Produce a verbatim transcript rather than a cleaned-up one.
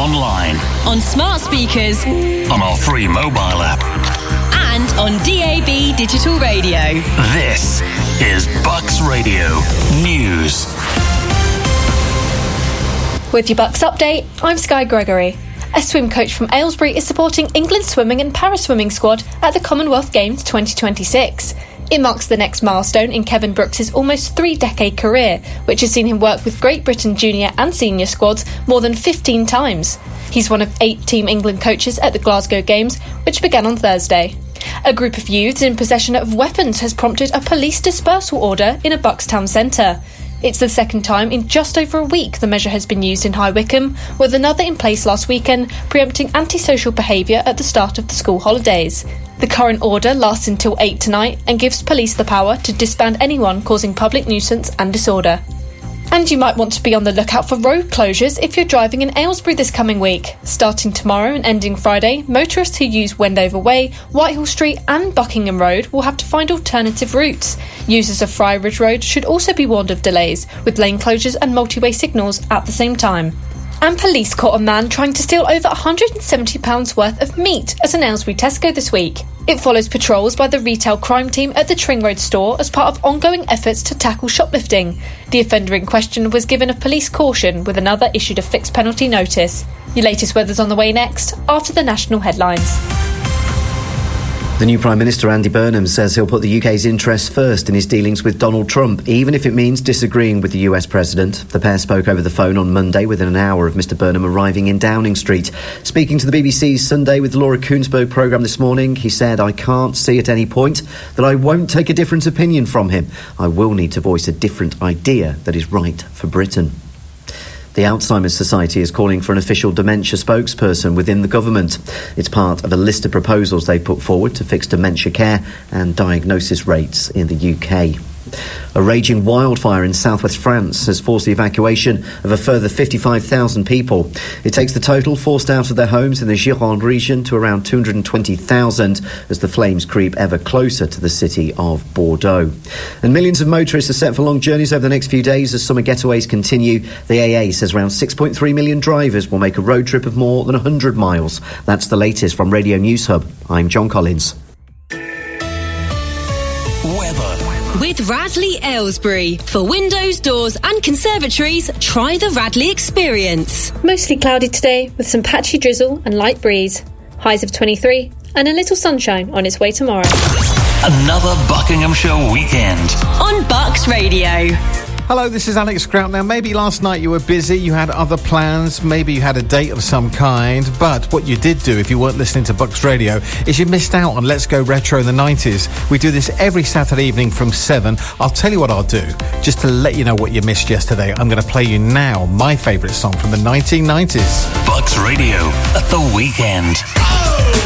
online, on smart speakers, on our free mobile app, and on D A B digital radio. This is Bucks Radio News. With your Bucks update, I'm Sky Gregory. A swim coach from Aylesbury is supporting England's swimming and para-swimming squad at the Commonwealth Games twenty twenty-six. It marks the next milestone in Kevin Brooks' almost three-decade career, which has seen him work with Great Britain junior and senior squads more than fifteen times. He's one of eight Team England coaches at the Glasgow Games, which began on Thursday. A group of youths in possession of weapons has prompted a police dispersal order in a Bucks town centre. It's the second time in just over a week the measure has been used in High Wycombe, with another in place last weekend preempting antisocial behaviour at the start of the school holidays. The current order lasts until eight tonight and gives police the power to disband anyone causing public nuisance and disorder. And you might want to be on the lookout for road closures if you're driving in Aylesbury this coming week. Starting tomorrow and ending Friday, motorists who use Wendover Way, Whitehall Street and Buckingham Road will have to find alternative routes. Users of Friarridge Road should also be warned of delays, with lane closures and multi-way signals at the same time. And police caught a man trying to steal over one hundred seventy pounds worth of meat at an Aylesbury Tesco this week. It follows patrols by the retail crime team at the Tring Road store as part of ongoing efforts to tackle shoplifting. The offender in question was given a police caution, with another issued a fixed penalty notice. Your latest weather's on the way next, after the national headlines. The new Prime Minister, Andy Burnham, says he'll put the U K's interests first in his dealings with Donald Trump, even if it means disagreeing with the U S President. The pair spoke over the phone on Monday within an hour of Mr Burnham arriving in Downing Street. Speaking to the B B C's Sunday with Laura Koonsberg programme this morning, he said, "I can't see at any point that I won't take a different opinion from him. I will need to voice a different idea that is right for Britain." The Alzheimer's Society is calling for an official dementia spokesperson within the government. It's part of a list of proposals they put forward to fix dementia care and diagnosis rates in the U K. A raging wildfire in southwest France has forced the evacuation of a further fifty-five thousand people. It takes the total forced out of their homes in the Gironde region to around two hundred twenty thousand as the flames creep ever closer to the city of Bordeaux. And millions of motorists are set for long journeys over the next few days as summer getaways continue. The A A says around six point three million drivers will make a road trip of more than one hundred miles. That's the latest from Radio News Hub. I'm John Collins. With Radley Aylesbury. For windows, doors and conservatories, try the Radley experience. Mostly cloudy today with some patchy drizzle and light breeze. Highs of twenty-three and a little sunshine on its way tomorrow. Another Buckinghamshire weekend on Bucks Radio. Hello, this is Alex Grout. Now, maybe last night you were busy, you had other plans, maybe you had a date of some kind, but what you did do if you weren't listening to Bucks Radio is you missed out on Let's Go Retro in the nineties. We do this every Saturday evening from seven. I'll tell you what I'll do. Just to let you know what you missed yesterday, I'm going to play you now my favourite song from the nineteen nineties. Bucks Radio at the weekend.